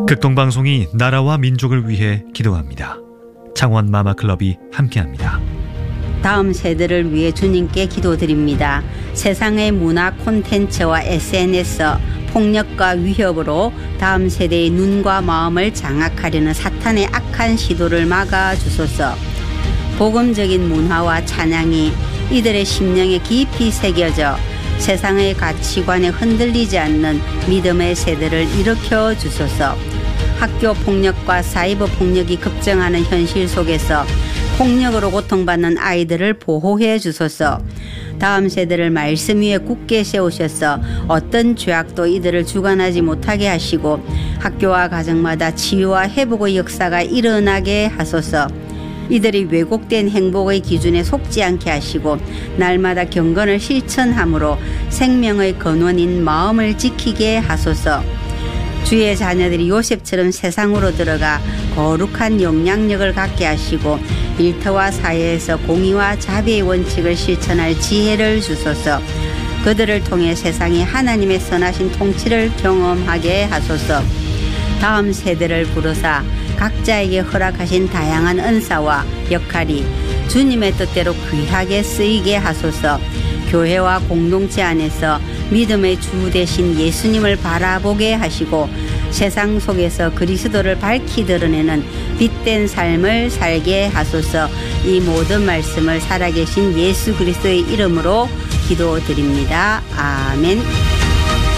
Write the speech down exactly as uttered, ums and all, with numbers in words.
극동방송이 나라와 민족을 위해 기도합니다. 창원 마마클럽이 함께합니다. 다음 세대를 위해 주님께 기도드립니다. 세상의 문화 콘텐츠와 에스엔에스, 폭력과 위협으로 다음 세대의 눈과 마음을 장악하려는 사탄의 악한 시도를 막아주소서. 복음적인 문화와 찬양이 이들의 심령에 깊이 새겨져 세상의 가치관에 흔들리지 않는 믿음의 세대를 일으켜 주소서. 학교 폭력과 사이버 폭력이 급증하는 현실 속에서 폭력으로 고통받는 아이들을 보호해 주소서. 다음 세대를 말씀 위에 굳게 세우셔서 어떤 죄악도 이들을 주관하지 못하게 하시고 학교와 가정마다 치유와 회복의 역사가 일어나게 하소서. 이들이 왜곡된 행복의 기준에 속지 않게 하시고 날마다 경건을 실천함으로 생명의 근원인 마음을 지키게 하소서. 주의 자녀들이 요셉처럼 세상으로 들어가 거룩한 영향력을 갖게 하시고 일터와 사회에서 공의와 자비의 원칙을 실천할 지혜를 주소서. 그들을 통해 세상이 하나님의 선하신 통치를 경험하게 하소서. 다음 세대를 부르사 각자에게 허락하신 다양한 은사와 역할이 주님의 뜻대로 귀하게 쓰이게 하소서. 교회와 공동체 안에서 믿음의 주 되신 예수님을 바라보게 하시고 세상 속에서 그리스도를 밝히 드러내는 빛된 삶을 살게 하소서. 이 모든 말씀을 살아계신 예수 그리스도의 이름으로 기도드립니다. 아멘.